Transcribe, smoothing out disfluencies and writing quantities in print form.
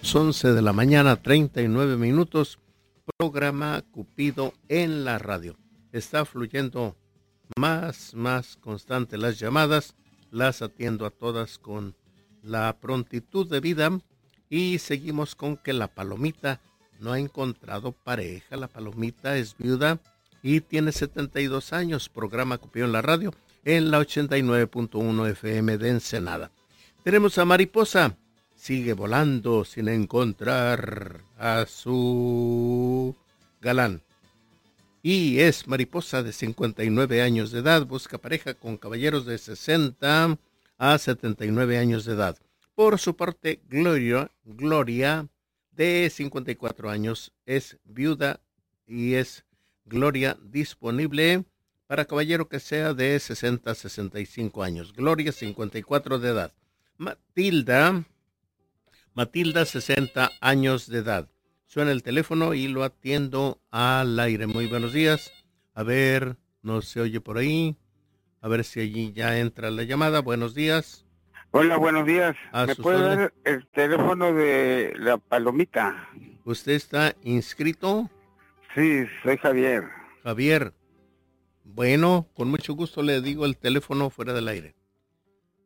11 de la mañana, 39 minutos, programa Cupido en la radio. Está fluyendo más constante las llamadas, las atiendo a todas con la prontitud de vida y seguimos con que la Palomita no ha encontrado pareja. La Palomita es viuda y tiene 72 años, programa Cupido en la radio, en la 89.1 FM de Ensenada. Tenemos a Mariposa. Sigue volando sin encontrar a su galán. Y es Mariposa de 59 años de edad. Busca pareja con caballeros de 60 a 79 años de edad. Por su parte, Gloria de 54 años, es viuda y es Gloria disponible para caballero que sea de 60 a 65 años. Gloria, 54 de edad. Matilda, 60 años de edad. Suena el teléfono y lo atiendo al aire. Muy buenos días. A ver, no se oye por ahí. A ver si allí ya entra la llamada. Buenos días. Hola, buenos días. ¿Me puede órdenes. dar el teléfono de la Palomita? ¿Usted está inscrito? Sí, soy Javier. Javier. Bueno, con mucho gusto le digo el teléfono fuera del aire.